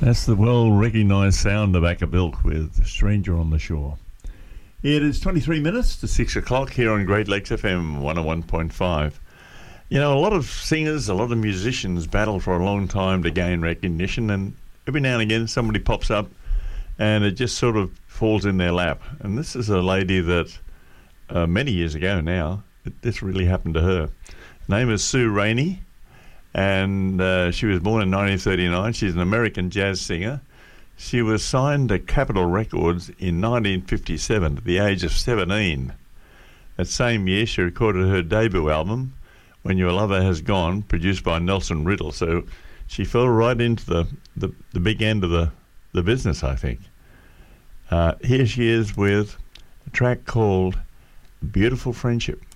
That's the well-recognised sound of Acapulco with Stranger on the Shore. It is 23 minutes to 6 o'clock here on Great Lakes FM 101.5. You know, a lot of singers, a lot of musicians battle for a long time to gain recognition, and every now and again somebody pops up and it just sort of falls in their lap. And this is a lady that many years ago now, this really happened to her. Her name is Sue Rainey, and she was born in 1939. She's an American jazz singer. She was signed to Capitol Records in 1957 at the age of 17. That same year, she recorded her debut album, When Your Lover Has Gone, produced by Nelson Riddle. So she fell right into the big end of the business, I think. Here she is with a track called Beautiful Friendship.